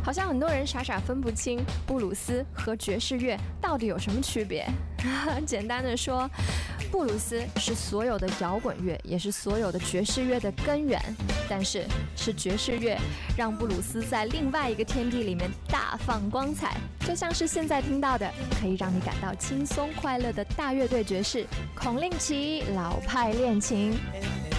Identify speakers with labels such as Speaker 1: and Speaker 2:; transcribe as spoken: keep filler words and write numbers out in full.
Speaker 1: 好像很多人傻傻分不清布鲁斯和爵士乐到底有什么区别。简单的说，布鲁斯是所有的摇滚乐，也是所有的爵士乐的根源，但是是爵士乐让布鲁斯在另外一个天地里面大放光彩，就像是现在听到的可以让你感到轻松快乐的大乐队爵士，孔令奇老派恋情。